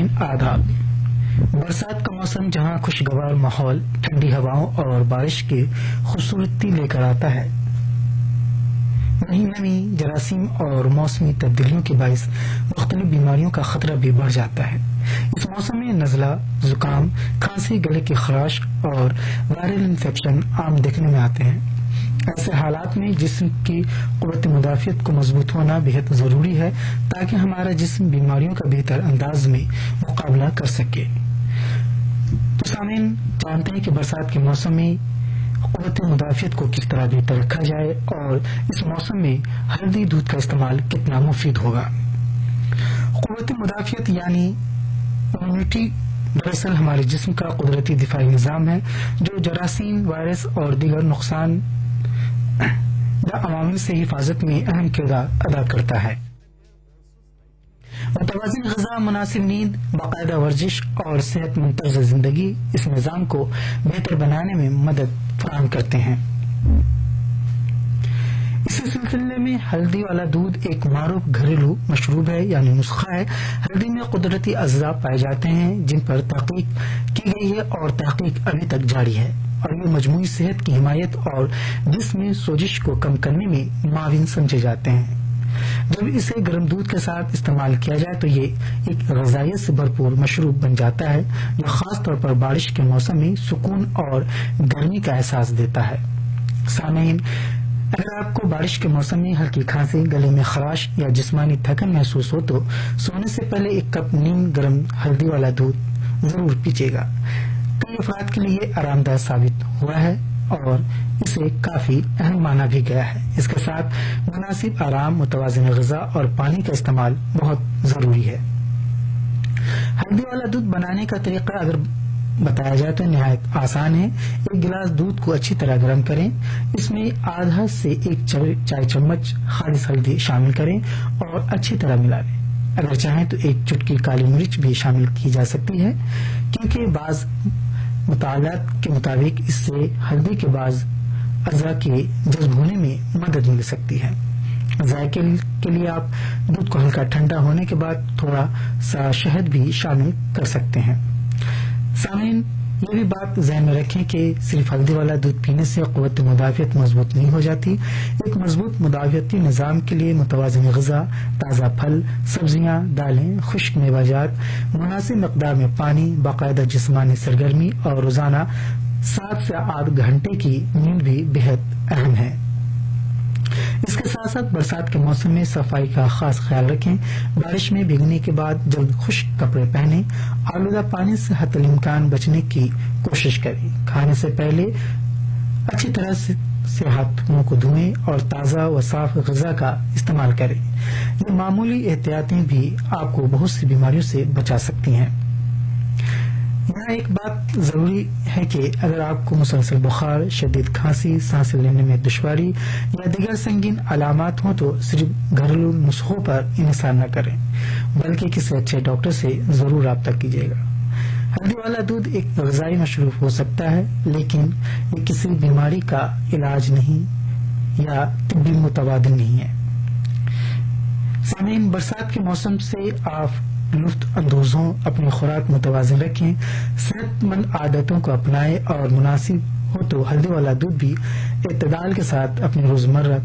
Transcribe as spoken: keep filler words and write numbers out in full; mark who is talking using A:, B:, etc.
A: आदाब। बरसात का मौसम जहां खुशगवार माहौल, ठंडी हवाओं और बारिश की खूबसूरती लेकर आता है, वहीं नमी, जरासीम और मौसमी तब्दीलियों के बायस मुख्तलिफ बीमारियों का खतरा भी बढ़ जाता है। इस मौसम में नज़ला, जुकाम, खांसी, गले की खराश और वायरल इन्फेक्शन आम देखने में आते हैं। ऐसे हालात में जिस्म की क़ुव्वत मुदाफ़ियत को मजबूत होना बेहद ज़रूरी है ताकि हमारा जिस्म बीमारियों का बेहतर अंदाज में मुकाबला कर सके। तो सामीन, जानते हैं कि बरसात के मौसम में क़ुव्वत मुदाफ़ियत को किस तरह बेहतर रखा जाए और इस मौसम में हल्दी दूध का इस्तेमाल कितना मुफीद होगा। क़ुव्वत मुदाफ़ियत यानी इम्यूनिटी दरअसल हमारे जिस्म का कुदरती दिफाई निज़ाम है जो जरासीम, वायरस और दीगर नुकसान अवामिल से हिफाजत में अहम किरदार अदा करता है। मुतवाज़िन ग़िज़ा, मुनासिब नींद, बाकायदा वर्जिश और सेहतमंद तर्ज़ ज़िंदगी इस निज़ाम को बेहतर बनाने में मदद फराहम करते हैं। इसी सिलसिले में हल्दी वाला दूध एक मारूफ घरेलू मशरूब है यानी नुस्खा है। हल्दी में कुदरती अज़्ज़ा पाए जाते हैं जिन पर तहक़ीक़ की गई है और तहक़ीक़ अभी तक जारी है और ये मजमूई सेहत की हिमायत और जिस्म में सोजिश को कम करने में माविन समझे जाते हैं। जब इसे गर्म दूध के साथ इस्तेमाल किया जाए तो ये एक ग़िज़ाइयत से भरपूर मशरूब बन जाता है जो खास तौर पर बारिश के मौसम में सुकून और गर्मी का एहसास देता है। सामीन, अगर आपको बारिश के मौसम में हल्की खांसी, गले में खराश या जिस्मानी थकन महसूस हो तो सोने से पहले एक कप नीम गर्म हल्दी वाला दूध जरूर पीजिएगा। कई अफराद के लिए आरामदायक साबित हुआ है और इसे काफी अहम माना भी गया है। इसके साथ मुनासिब आराम, मुतवाज़िन ग़िज़ा और पानी का इस्तेमाल बहुत जरूरी है। हल्दी वाला दूध बनाने का तरीका अगर बताया जाए तो निहायत आसान है। एक गिलास दूध को अच्छी तरह गर्म करें, इसमें आधा से एक चाय चम्मच खालिस हल्दी शामिल करें और अच्छी तरह मिला लें। अगर चाहें तो एक चुटकी काली मिर्च भी शामिल की जा सकती है क्योंकि बाज़ मुतालात के मुताबिक इससे हल्दी के बाज़ अज़ा के जज्ब होने में मदद मिल सकती है। जायके के लिए आप दूध को हल्का ठंडा होने के बाद थोड़ा सा शहद भी शामिल कर सकते हैं। सामीन, ये भी बात ज़हन में रखें कि सिर्फ हल्दी वाला दूध पीने से क़ुव्वत मुदाफ़ियत मजबूत नहीं हो जाती। एक मजबूत मुदाफ़ियती निज़ाम के लिए मुतवाज़िन ग़िज़ा, ताज़ा फल, सब्जियां, दालें, खुश्क मेवाजात, मुनासिब मक़दार में पानी, बाकायदा जिस्मानी सरगर्मी और रोजाना सात से आठ घंटे की नींद भी बेहद अहम है। इसके साथ साथ बरसात के मौसम में सफाई का खास ख्याल रखें। बारिश में भीगने के बाद जल्द खुश्क कपड़े पहनें। आलूदा पानी से हत्तल इम्कान बचने की कोशिश करें। खाने से पहले अच्छी तरह से, से हाथ मुंह को धोएं और ताज़ा व साफ ग़िज़ा का इस्तेमाल करें। ये मामूली एहतियातें भी आपको बहुत सी बीमारियों से बचा सकती हैं। यहाँ एक बात जरूरी है कि अगर आपको मुसलसल बुखार, शदीद खांसी, सांस लेने में दुश्वारी या दीगर संगीन अलामात हों तो सिर्फ घरेलू नुस्खों पर इन्हिसार न करें बल्कि किसी अच्छे डॉक्टर से जरूर राब्ता कीजिएगा। हल्दी वाला दूध एक ग़िज़ाई मशरूब हो सकता है लेकिन ये किसी बीमारी का इलाज नहीं या तिब्बी मुतबादिल नहीं है। सामीन, बरसात के मौसम से आप लुत्फ़ अंदोज़ हों, अपनी खुराक मुतवाज़िन रखें, सेहतमंद आदतों को अपनाएं और मुनासिब हो तो हल्दी वाला दूध भी इत्तेदाल के साथ अपनी रोजमर्रा